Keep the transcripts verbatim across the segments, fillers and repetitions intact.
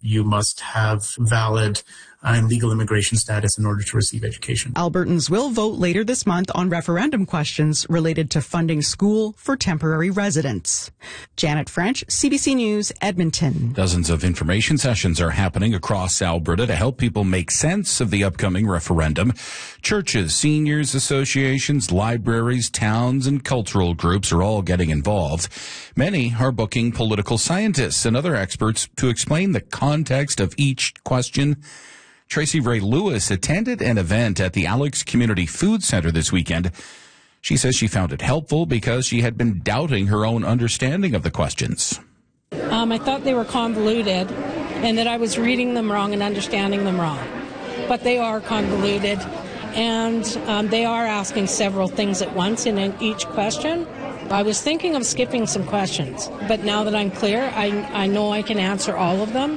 you must have valid and legal immigration status in order to receive education. Albertans will vote later this month on referendum questions related to funding school for temporary residents. Janet French, C B C News, Edmonton. Dozens of information sessions are happening across Alberta to help people make sense of the upcoming referendum. Churches, seniors associations, libraries, towns, and cultural groups are all getting involved. Many are booking political scientists and other experts to explain the context of each question. Tracy Ray Lewis attended an event at the Alex Community Food Center this weekend. She says she found it helpful because she had been doubting her own understanding of the questions. Um, I thought they were convoluted and that I was reading them wrong and understanding them wrong. But they are convoluted, and um, they are asking several things at once in each question. I was thinking of skipping some questions, but now that I'm clear, I, I know I can answer all of them,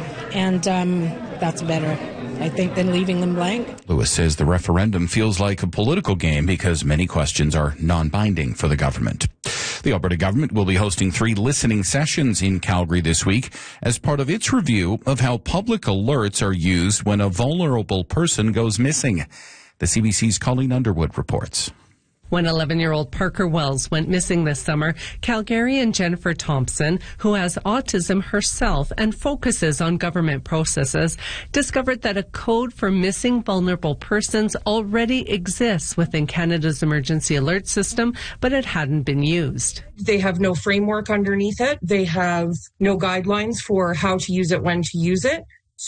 and um, that's better, I think, than leaving them blank. Lewis says the referendum feels like a political game because many questions are non-binding for the government. The Alberta government will be hosting three listening sessions in Calgary this week as part of its review of how public alerts are used when a vulnerable person goes missing. The C B C's Colleen Underwood reports. When eleven-year-old Parker Wells went missing this summer, Calgarian Jennifer Thompson, who has autism herself and focuses on government processes, discovered that a code for missing vulnerable persons already exists within Canada's emergency alert system, but it hadn't been used. They have no framework underneath it. They have no guidelines for how to use it, when to use it.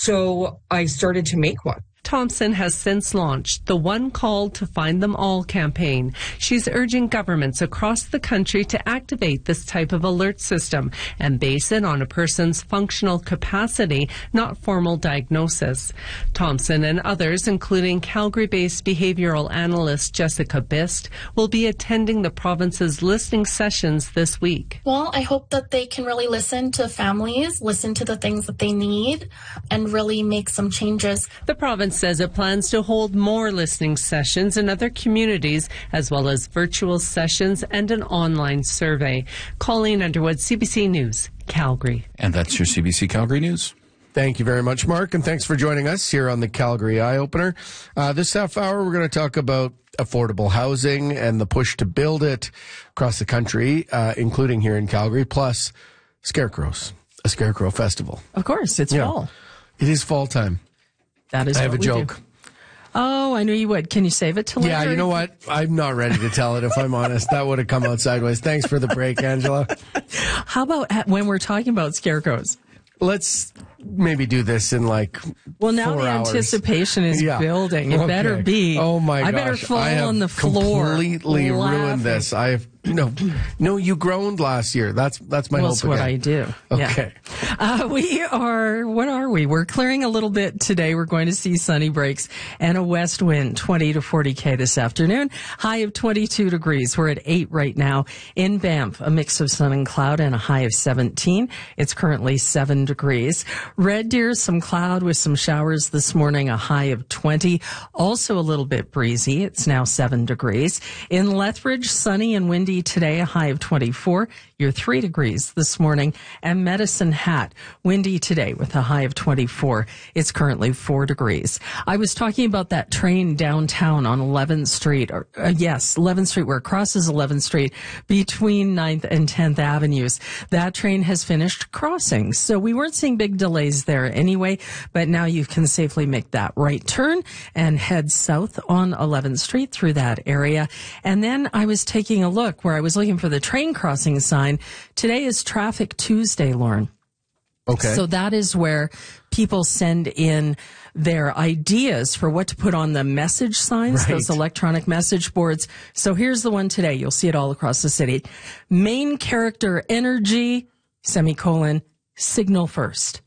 So I started to make one. Thompson has since launched the One Call to Find Them All campaign. She's urging governments across the country to activate this type of alert system and base it on a person's functional capacity, not formal diagnosis. Thompson and others, including Calgary-based behavioral analyst Jessica Bist, will be attending the province's listening sessions this week. Well, I hope that they can really listen to families, listen to the things that they need, and really make some changes. The province says it plans to hold more listening sessions in other communities, as well as virtual sessions and an online survey. Colleen Underwood, C B C News, Calgary. And that's your C B C Calgary News. Thank you very much, Mark, and thanks for joining us here on the Calgary Eye Opener. Uh, this half hour, we're going to talk about affordable housing and the push to build it across the country, uh, including here in Calgary, plus scarecrows, a scarecrow festival. Of course, it's yeah. fall. It is fall time. That is I have what a we joke. Do. Oh, I knew you would. Can you save it till later? Yeah, you know what? I'm not ready to tell it, if I'm honest. That would have come out sideways. Thanks for the break, Angela. How about when we're talking about scarecrows? Let's maybe do this in like Well, now four the hours. anticipation is yeah. building. It okay. better be. Oh my I gosh. better fall I have on the floor. completely laughing. ruined this. I have no, no. You groaned last year. That's that's my well, hope. That's what again. I do. Okay. Yeah. Uh, we are. What are we? We're clearing a little bit today. We're going to see sunny breaks and a west wind, twenty to forty k this afternoon. High of twenty-two degrees. We're at eight right now in Banff. A mix of sun and cloud and a high of seventeen. It's currently seven degrees. Red Deer, some cloud with some showers this morning. A high of twenty. Also a little bit breezy. It's now seven degrees. In Lethbridge, sunny and windy today, a high of twenty-four. You're three degrees this morning. And Medicine Hat, windy today with a high of twenty-four. It's currently four degrees. I was talking about that train downtown on eleventh Street. Or, uh, yes, eleventh Street, where it crosses eleventh Street between ninth and tenth Avenues. That train has finished crossing. So we weren't seeing big delays there anyway, but now you can safely make that right turn and head south on eleventh Street through that area. And then I was taking a look where I was looking for the train crossing sign. Today is Traffic Tuesday, Lauren. Okay. So that is where people send in their ideas for what to put on the message signs, right. those electronic message boards. So here's the one today. You'll see it all across the city. Main character energy, semicolon, signal first.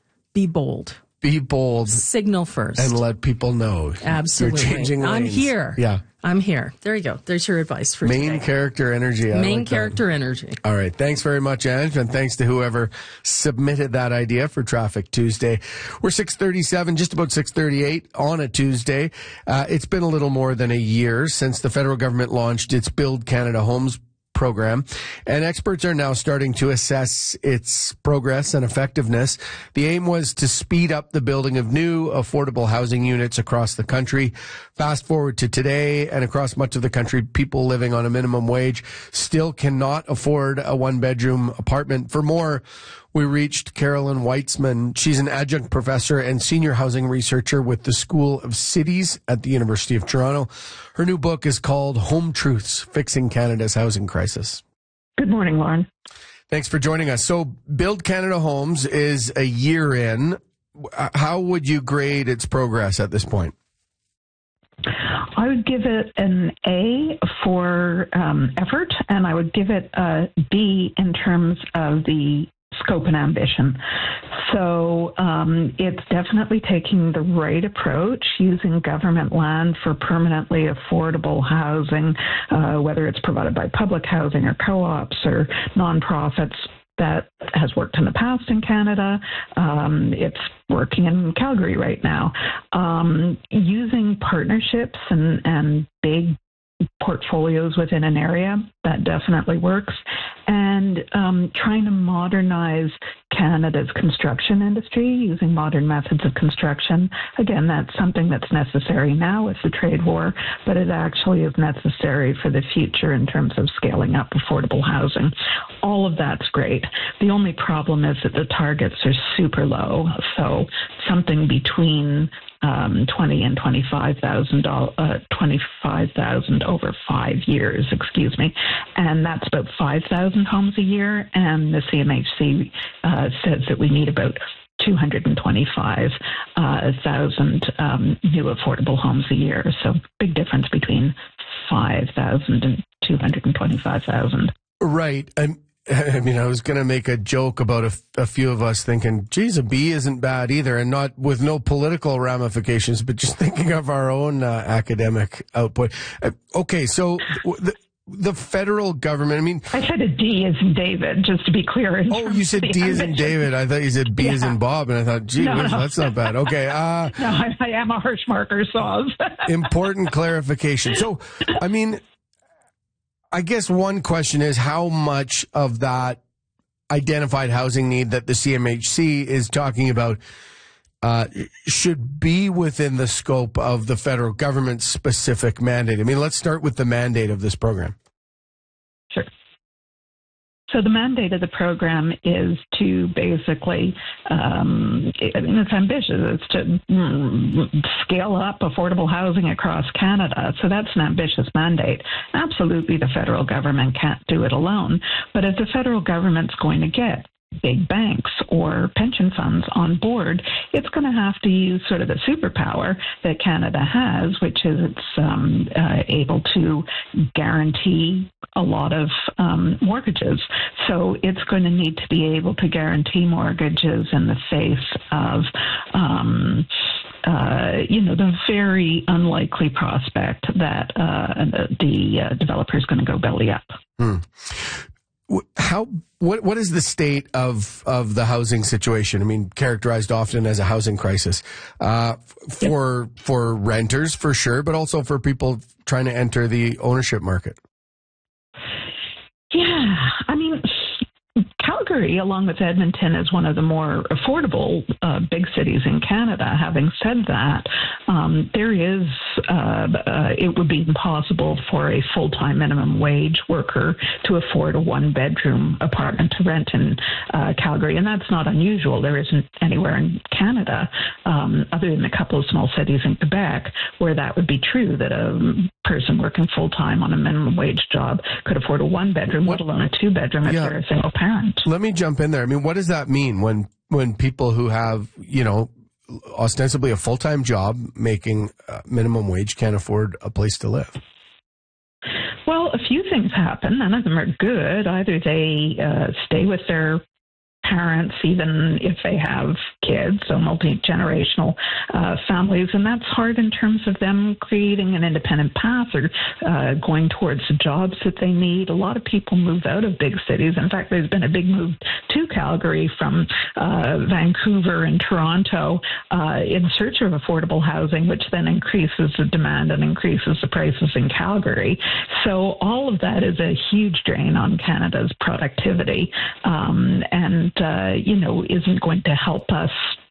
Be bold. Be bold. Signal first. And let people know. Absolutely. You're changing lanes. I'm here. Yeah. I'm here. There you go. There's your advice for Main today. character energy. I Main like character that. energy. All right. Thanks very much, Ange, and thanks to whoever submitted that idea for Traffic Tuesday. We're six thirty-seven, just about six thirty-eight on a Tuesday. Uh, it's been a little more than a year since the federal government launched its Build Canada Homes program, and experts are now starting to assess its progress and effectiveness. The aim was to speed up the building of new affordable housing units across the country. Fast forward to today, and across much of the country, people living on a minimum wage still cannot afford a one-bedroom apartment. For more, we reached Carolyn Weitzman. She's an adjunct professor and senior housing researcher with the School of Cities at the University of Toronto. Her new book is called Home Truths: Fixing Canada's Housing Crisis. Good morning, Lauren. Thanks for joining us. So Build Canada Homes is a year in. How would you grade its progress at this point? I would give it an A for um, effort, and I would give it a B in terms of the scope and ambition. So um, it's definitely taking the right approach, using government land for permanently affordable housing, uh, whether it's provided by public housing or co-ops or nonprofits. That has worked in the past in Canada. Um, it's working in Calgary right now. Um, using partnerships and, and big portfolios within an area, that definitely works. And um, trying to modernize Canada's construction industry using modern methods of construction. Again, that's something that's necessary now with the trade war, but it actually is necessary for the future in terms of scaling up affordable housing. All of that's great. The only problem is that the targets are super low. So something between Um, twenty and twenty-five thousand dollars, uh, twenty-five thousand over five years, excuse me, and that's about five thousand homes a year. And the C M H C uh, says that we need about two hundred twenty-five thousand uh, um, new affordable homes a year. So big difference between five thousand and two hundred twenty-five thousand. Right. I'm- I mean, I was going to make a joke about a, a few of us thinking, geez, a B isn't bad either, and not with no political ramifications, but just thinking of our own uh, academic output. Uh, okay, so the, the federal government, I mean... I said a D as in David, just to be clear. Oh, you said D as in David. I thought you said B yeah. as in Bob, and I thought, gee, no, whiz, no. that's not bad. Okay. Uh, no, I, I am a Hirschmarker sauce. Important clarification. So, I mean... I guess one question is how much of that identified housing need that the C M H C is talking about uh, should be within the scope of the federal government's specific mandate? I mean, let's start with the mandate of this program. Sure. So the mandate of the program is to basically, um, I mean, it's ambitious. It's to mm, scale up affordable housing across Canada. So that's an ambitious mandate. Absolutely, the federal government can't do it alone. But if the federal government's going to get big banks or pension funds on board, it's going to have to use sort of the superpower that Canada has, which is it's um, uh, able to guarantee a lot of um, mortgages. So it's going to need to be able to guarantee mortgages in the face of um, Uh, you know, the very unlikely prospect that uh, the uh, developer is going to go belly up. Hmm. How what what is the state of of the housing situation? I mean, characterized often as a housing crisis uh, for yep. for renters for sure, but also for people trying to enter the ownership market. Yeah, I mean, Calgary, along with Edmonton, is one of the more affordable uh, big cities in Canada. Having said that, um, there is, uh, uh, it would be impossible for a full-time minimum wage worker to afford a one-bedroom apartment to rent in uh, Calgary, and that's not unusual. There isn't anywhere in Canada, um, other than a couple of small cities in Quebec, where that would be true, that a person working full-time on a minimum wage job could afford a one-bedroom, let alone a two-bedroom if yeah. they're a single parent. Let me jump in there. I mean, what does that mean when when people who have, you know, ostensibly a full-time job making uh, minimum wage can't afford a place to live? Well, a few things happen. None of them are good. Either they uh, stay with their parents, even if they have kids, so multi-generational uh, families. And that's hard in terms of them creating an independent path or uh, going towards the jobs that they need. A lot of people move out of big cities. In fact, there's been a big move to Calgary from uh, Vancouver and Toronto uh, in search of affordable housing, which then increases the demand and increases the prices in Calgary. So all of that is a huge drain on Canada's productivity um, and, uh, you know, isn't going to help us